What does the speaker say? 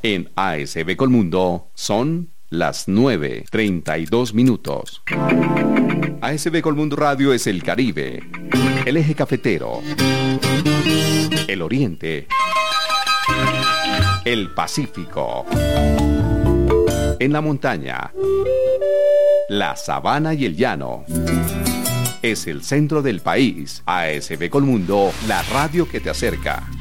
En ASB Colmundo son las 9:32. ASB Colmundo Radio es el Caribe, el eje cafetero, el Oriente, el Pacífico, en la montaña, la sabana y el llano. Es el centro del país. ASB Colmundo, la radio que te acerca.